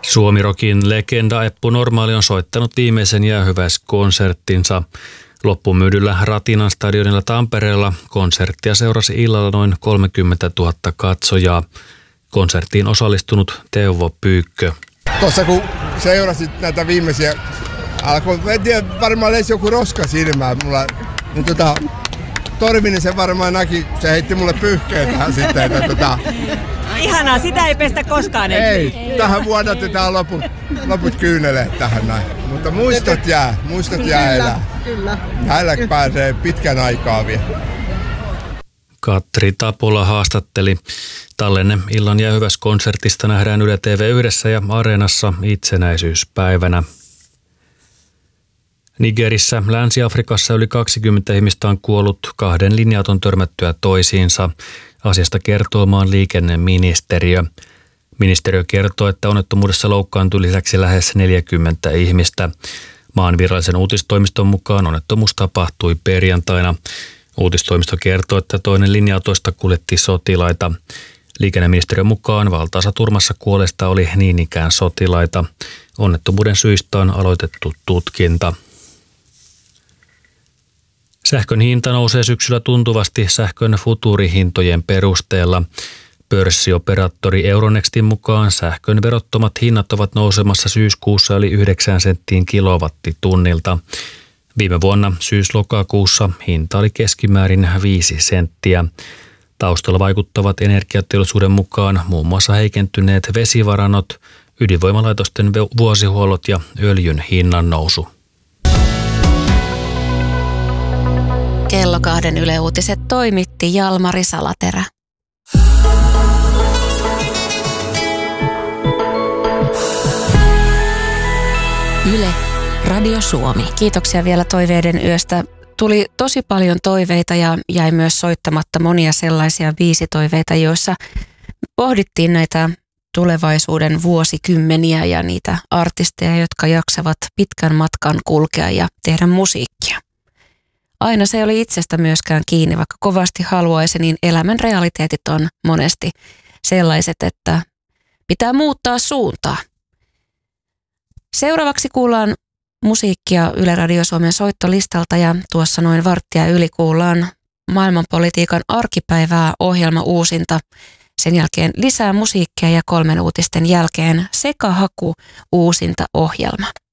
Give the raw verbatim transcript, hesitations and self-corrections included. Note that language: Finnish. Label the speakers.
Speaker 1: Suomirokin legenda Eppu Normaali on soittanut viimeisen jäähyväiskonserttinsa. Loppumyydyllä Ratinan stadionilla Tampereella konserttia seurasi illalla noin kolmekymmentätuhatta katsojaa. Konserttiin osallistunut Teuvo Pyykkö.
Speaker 2: Tuossa kun seurasit näitä viimeisiä, alkoi, en tiedä, varmaan lesi joku roska silmään mulla, niin tota, Torvinen se varmaan näki, se heitti mulle pyyhkeen tähän sitten, että tota...
Speaker 3: Ihanaa, sitä ei pestä koskaan.
Speaker 2: Ei, ei. Tähän vuodatetaan loput, loput kyyneleet tähän näin. Mutta muistot jää, muistot jää elää. Kyllä. Täällä pääsee pitkän aikaa vielä.
Speaker 1: Katri Tapola haastatteli. Tallenne illan jäähyväiskonsertista nähdään Yle T V yhdessä ja Areenassa itsenäisyyspäivänä. Nigerissä, Länsi-Afrikassa yli kaksikymmentä ihmistä on kuollut, kahden linja-auton törmättyä toisiinsa. Asiasta kertoo maan liikenneministeriö. Ministeriö kertoo, että onnettomuudessa loukkaantui lisäksi lähes neljäkymmentä ihmistä. Maan virallisen uutistoimiston mukaan onnettomuus tapahtui perjantaina. Uutistoimisto kertoo, että toinen linja-autoista kuljetti sotilaita. Liikenneministeriön mukaan valtaosa turmassa kuolleista oli niin ikään sotilaita. Onnettomuuden syistä on aloitettu tutkinta. Sähkön hinta nousee syksyllä tuntuvasti sähkön futuurihintojen perusteella. Pörssioperaattori Euronextin mukaan sähkön verottomat hinnat ovat nousemassa syyskuussa yli yhdeksän senttiin kilowattitunnilta. Viime vuonna syys-lokakuussa hinta oli keskimäärin viisi senttiä. Taustalla vaikuttavat energiateollisuuden mukaan muun muassa heikentyneet vesivarannot, ydinvoimalaitosten vuosihuollot ja öljyn hinnan nousu.
Speaker 4: Kello kahden Yle Uutiset toimitti Jalmari Salaterä. Yle, Radio Suomi. Kiitoksia vielä toiveiden yöstä. Tuli tosi paljon toiveita ja jäi myös soittamatta monia sellaisia biisitoiveita, joissa pohdittiin näitä tulevaisuuden vuosikymmeniä ja niitä artisteja, jotka jaksavat pitkän matkan kulkea ja tehdä musiikkia. Aina se ei ole itsestä myöskään kiinni, vaikka kovasti haluaisi, niin elämän realiteetit on monesti sellaiset, että pitää muuttaa suuntaa. Seuraavaksi kuullaan musiikkia Yle Radio Suomen soittolistalta ja tuossa noin varttia yli kuullaan maailmanpolitiikan arkipäivää ohjelma uusinta. Sen jälkeen lisää musiikkia ja kolmen uutisten jälkeen Sekahaku uusinta ohjelma.